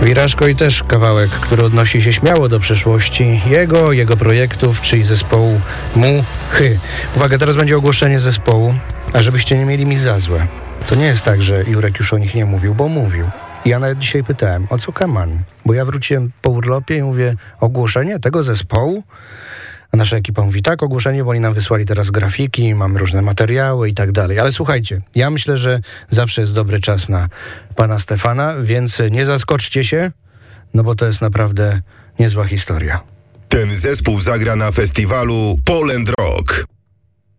Wiraszko i też kawałek, który odnosi się śmiało do przeszłości jego projektów, czyli zespołu Muchy. Uwaga, teraz będzie ogłoszenie zespołu, a żebyście nie mieli mi za złe. To nie jest tak, że Jurek już o nich nie mówił, bo mówił. I ja nawet dzisiaj pytałem, o co kaman? Bo ja wróciłem po urlopie i mówię, ogłoszenie tego zespołu? A nasza ekipa mówi, tak, ogłoszenie, bo oni nam wysłali teraz grafiki, mamy różne materiały i tak dalej. Ale słuchajcie, ja myślę, że zawsze jest dobry czas na pana Stefana, więc nie zaskoczcie się, no bo to jest naprawdę niezła historia. Ten zespół zagra na festiwalu Poland Rock.